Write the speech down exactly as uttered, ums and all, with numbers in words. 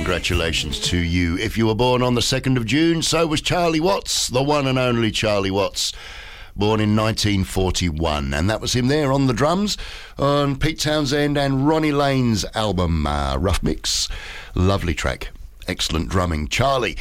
Congratulations to you. If you were born on the second of June, so was Charlie Watts, the one and only Charlie Watts, born in nineteen forty-one. And that was him there on the drums on Pete Townsend and Ronnie Lane's album, uh, Rough Mix. Lovely track. Excellent drumming. Charlie.